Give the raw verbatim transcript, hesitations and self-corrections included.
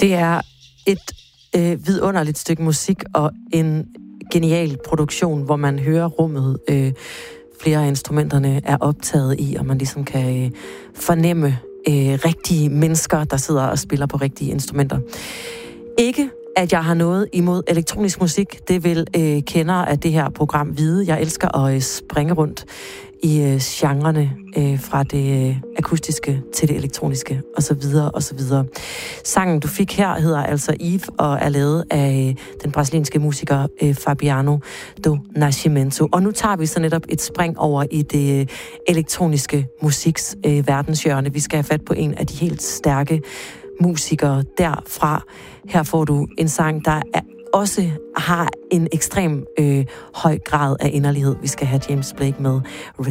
Det er et øh, vidunderligt stykke musik og en genial produktion, hvor man hører rummet. Øh, flere af instrumenterne er optaget i, og man ligesom kan øh, fornemme øh, rigtige mennesker, der sidder og spiller på rigtige instrumenter. Ikke at jeg har noget imod elektronisk musik. Det vil øh, kender af det her program vide. Jeg elsker at øh, springe rundt i øh, genrerne øh, fra det øh, akustiske til det elektroniske, og så videre, og så videre. Sangen, du fik her, hedder altså Eve, og er lavet af øh, den brasilianske musiker øh, Fabiano do Nascimento. Og nu tager vi så netop et spring over i det øh, elektroniske musiks øh, verdenshjørne. Vi skal have fat på en af de helt stærke musikere derfra. Her får du en sang, der er også har en ekstrem øh, høj grad af inderlighed. Vi skal have James Blake med